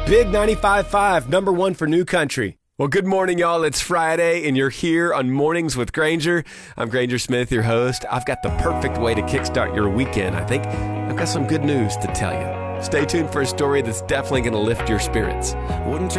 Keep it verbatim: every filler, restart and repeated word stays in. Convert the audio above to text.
Big ninety-five point five, number one for New Country. Well, good morning, y'all. It's Friday, and you're here on Mornings with Granger. I'm Granger Smith, your host. I've got the perfect way to kickstart your weekend, I think. I've got some good news to tell you. Stay tuned for a story that's definitely going to lift your spirits. Wouldn't